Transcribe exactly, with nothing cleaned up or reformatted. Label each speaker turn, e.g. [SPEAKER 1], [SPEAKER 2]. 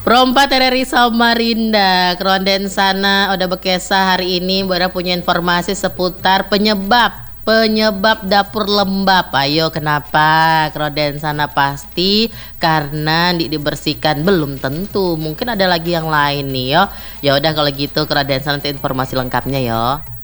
[SPEAKER 1] Perompat R R I Samarinda, Keronden sana udah bekesa hari ini baru punya informasi seputar penyebab penyebab dapur lembab. Ayo kenapa? Keronden sana pasti karena di dibersihkan belum tentu. Mungkin ada lagi yang lain nih yo. Ya udah kalau gitu Keronden sana informasi lengkapnya yo.